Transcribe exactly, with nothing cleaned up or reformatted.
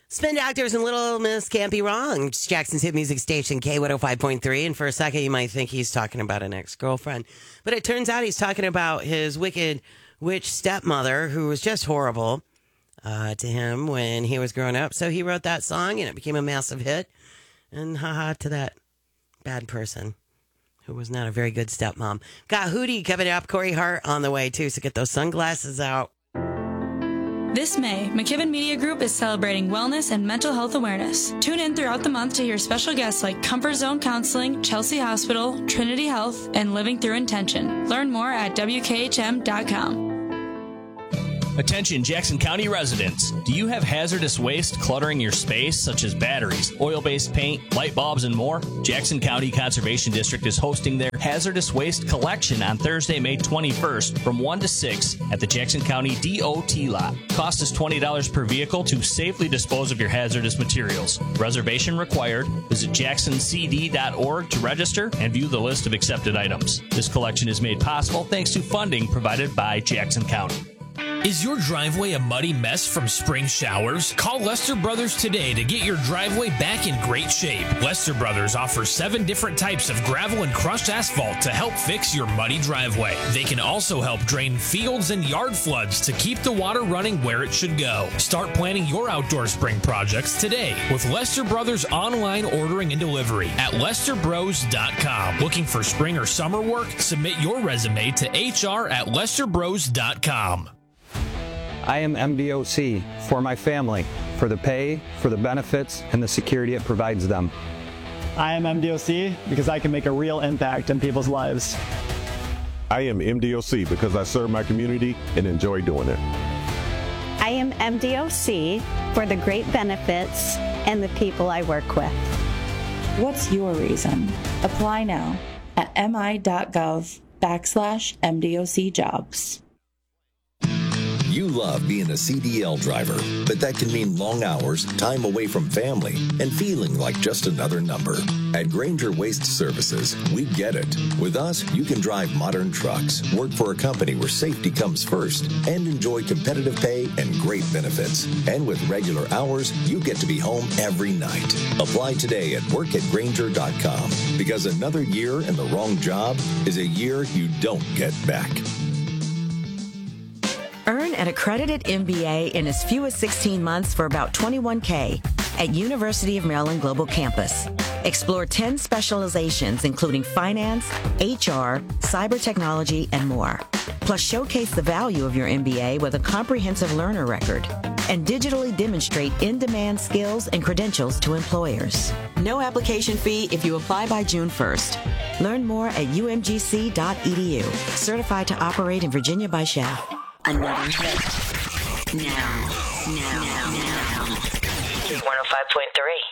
Spin Doctors and Little Miss Can't Be Wrong. It's Jackson's hit music station, K one oh five point three. And for a second, you might think he's talking about an ex-girlfriend. But it turns out he's talking about his wicked witch stepmother, who was just horrible uh, to him when he was growing up. So he wrote that song, and it became a massive hit. And haha to that bad person who was not a very good stepmom. Got Hootie coming up, Corey Hart on the way, too. So get those sunglasses out. This May, McKibben Media Group is celebrating wellness and mental health awareness. Tune in throughout the month to hear special guests like Comfort Zone Counseling, Chelsea Hospital, Trinity Health, and Living Through Intention. Learn more at W K H M dot com. Attention Jackson County residents. Do you have hazardous waste cluttering your space, such as batteries, oil-based paint, light bulbs, and more? Jackson County Conservation District is hosting their hazardous waste collection on Thursday, May twenty-first from one to six at the Jackson County D O T lot. Cost is twenty dollars per vehicle to safely dispose of your hazardous materials. Reservation required. Visit jackson c d dot org to register and view the list of accepted items. This collection is made possible thanks to funding provided by Jackson County. Is your driveway a muddy mess from spring showers? Call Lester Brothers today to get your driveway back in great shape. Lester Brothers offers seven different types of gravel and crushed asphalt to help fix your muddy driveway. They can also help drain fields and yard floods to keep the water running where it should go. Start planning your outdoor spring projects today with Lester Brothers online ordering and delivery at lester bros dot com. Looking for spring or summer work? Submit your resume to h r at lester bros dot com. I am M D O C for my family, for the pay, for the benefits, and the security it provides them. I am M D O C because I can make a real impact in people's lives. I am M D O C because I serve my community and enjoy doing it. I am M D O C for the great benefits and the people I work with. What's your reason? Apply now at mi.gov backslash MDOC jobs. You love being a C D L driver, but that can mean long hours, time away from family, and feeling like just another number. At Granger Waste Services, we get it. With us, you can drive modern trucks, work for a company where safety comes first, and enjoy competitive pay and great benefits. And with regular hours, you get to be home every night. Apply today at work at granger dot com, because another year in the wrong job is a year you don't get back. Earn an accredited M B A in as few as sixteen months for about twenty-one thousand dollars at University of Maryland Global Campus. Explore ten specializations, including finance, H R, cyber technology, and more. Plus, showcase the value of your M B A with a comprehensive learner record and digitally demonstrate in-demand skills and credentials to employers. No application fee if you apply by June first. Learn more at u m g c dot e d u. Certified to operate in Virginia by S H A. Another hit. Now, now, now, now. one oh five point three.